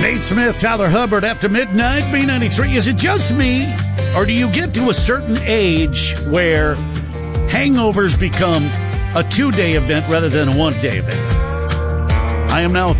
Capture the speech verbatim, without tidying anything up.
Nate Smith, Tyler Hubbard, after midnight, B ninety-three. Is it just me, or do you get to a certain age where hangovers become a two-day event rather than a one-day event? I am now